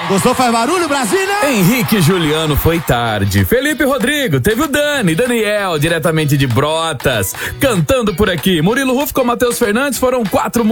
Gostou? Faz barulho, Brasília? Henrique e Juliano foi tarde. Felipe e Rodrigo, teve o Daniel, diretamente de Brotas. Cantando por aqui. Murilo Rufo com Matheus Fernandes foram 4